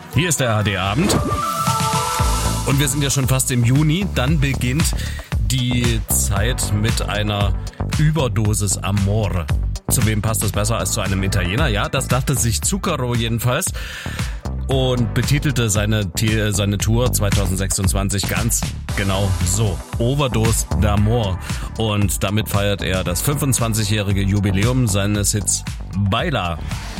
Hier ist der ARD-Abend. Und wir sind ja schon fast im Juni. Dann beginnt die Zeit mit einer Überdosis Amore. Zu wem passt das besser als zu einem Italiener? Ja, das dachte sich Zucchero jedenfalls. Und betitelte seine Tour 2026 ganz genau so. Overdose d'Amore. Und damit feiert er das 25-jährige Jubiläum seines Hits Baila.